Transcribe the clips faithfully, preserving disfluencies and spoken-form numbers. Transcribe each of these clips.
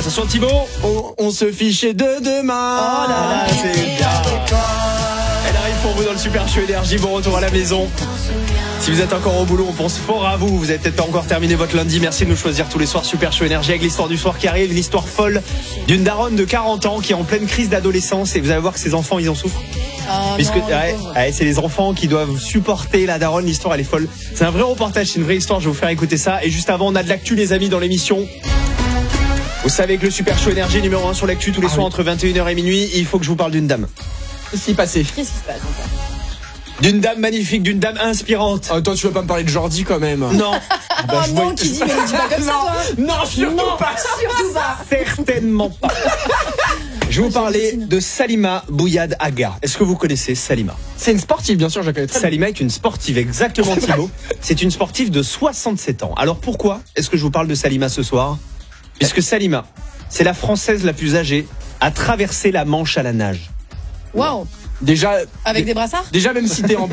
Attention Thibaut, On, on se fichait de demain. Oh là là, c'est bien. Elle arrive pour vous dans le Super Show Énergie. Bon retour à la maison. Si vous êtes encore au boulot, on pense fort à vous. Vous avez peut-être pas encore terminé votre lundi. Merci de nous choisir tous les soirs. Super Show Énergie avec l'histoire du soir qui arrive. L'histoire folle d'une daronne de quarante ans qui est en pleine crise d'adolescence. Et vous allez voir que ses enfants, ils en souffrent. Oh Puisque non, ouais, ouais, c'est les enfants qui doivent supporter la daronne. L'histoire, elle est folle. C'est un vrai reportage, c'est une vraie histoire. Je vais vous faire écouter ça. Et juste avant, on a de l'actu, les amis, dans l'émission. Vous savez que le Super Show Énergie numéro un sur l'actu tous les Ah soirs oui. entre vingt et une heures et minuit. Il faut que je vous parle d'une dame. Qu'est-ce qui est passé? Qu'est-ce qui se passe encore? D'une dame magnifique, d'une dame inspirante. Oh, toi, tu vas pas me parler de Jordi quand même. Non. Oh non, qui dit, mais ne dis pas comme ça, toi. Non, surtout Non, pas. surtout pas. Certainement pas. Je vais vous parler de Salima Bouyad Aga. Est-ce que vous connaissez Salima? C'est une sportive, bien sûr, je la connais très bien. Salima est une sportive, exactement Thibaut. C'est une sportive de soixante-sept ans. Alors pourquoi est-ce que je vous parle de Salima ce soir? Puisque Salima, c'est la Française la plus âgée à traverser la Manche à la nage. Waouh. Déjà, Avec des brassards? déjà même si t'es en. Ouais,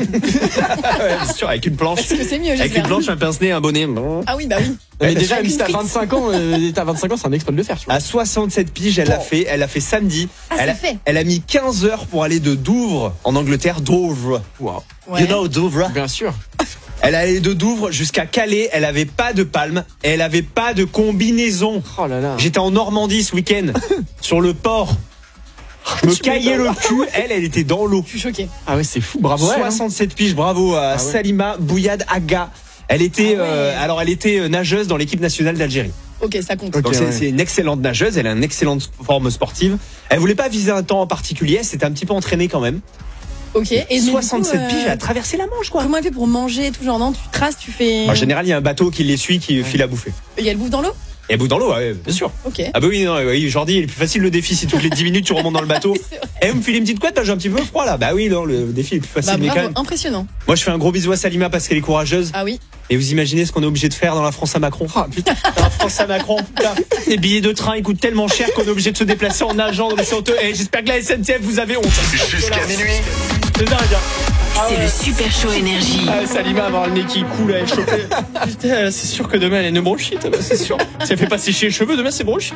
bien sûr, avec une planche. Est-ce que c'est mieux, Avec j'espère? une planche, un pince-nez, un bonnet. Ah oui, bah oui. Mais déjà, Avec même si une t'as frite. vingt-cinq ans, euh, t'as vingt-cinq ans, c'est un exploit de le faire, tu vois. À soixante-sept piges, elle l'a fait. Elle l'a fait samedi. Ah, elle, c'est a, fait. elle a mis quinze heures pour aller de Douvres, en Angleterre, Douvres. Wow. Ouais. You know Douvres? Bien sûr. Elle allait de Douvres jusqu'à Calais. Elle avait pas de palme. Et elle avait pas de combinaison. Oh là là. J'étais en Normandie ce week-end, sur le port. Je me Tu caillais m'étonnes. le cul. Elle, elle était dans l'eau. Je suis choquée. Ah ouais, c'est fou, bravo. elle, hein. soixante-sept piges, bravo à Ah ouais. Salima Bouyad Aga. Elle était, Ah ouais. euh, alors elle était euh, nageuse dans l'équipe nationale d'Algérie. Ok, ça compte. Ok. Donc c'est ouais. c'est une excellente nageuse, elle a une excellente forme sportive. Elle voulait pas viser un temps en particulier, elle s'était un petit peu entraînée quand même. Ok. Et mais du coup, soixante-sept euh, piges, elle a traversé la Manche quoi. Comment elle fait pour manger et tout genre? Non, tu traces, tu fais. En général, il y a un bateau qui les suit, qui file à bouffer. Il y a le bouffe dans l'eau? Et elle bouffe dans l'eau, ouais, bien sûr. Ok. Ah bah oui, non, oui, Jordi, il est plus facile le défi si toutes les dix minutes tu remontes dans le bateau. C'est vrai. Et vous me filez une petite couette, bah, j'ai un petit peu froid là. Bah oui, non, le défi est plus facile, Bah mais quand bravo, même. impressionnant. Moi, je fais un gros bisou à Salima parce qu'elle est courageuse. Ah oui. Et vous imaginez ce qu'on est obligé de faire dans la France à Macron? Ah putain. Dans la France à Macron, putain. Les billets de train ils coûtent tellement cher qu'on est obligé de se déplacer en nageant dans les honteux. Et j'espère que la S N C F vous avez honte. Jusqu'à minuit. C'est dingue. Hein. Ah C'est ouais. le Super Show Énergie. Ah, Salima avoir le nez qui coule à elle choper. Putain, c'est sûr que demain elle est une bronchite, bah, c'est sûr. Si elle fait pas sécher les cheveux, demain c'est bronchite.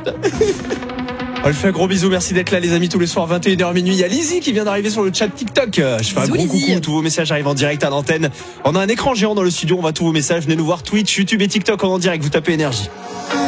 On lui fait un gros bisou, merci d'être là les amis tous les soirs vingt et une heures minuit. Il y a Lizzie qui vient d'arriver sur le chat TikTok. Je fais un Bisous, gros Lizzie. coucou, tous vos messages arrivent en direct à l'antenne. On a un écran géant dans le studio, on voit tous vos messages. Venez nous voir Twitch, YouTube et TikTok en, en direct, vous tapez énergie.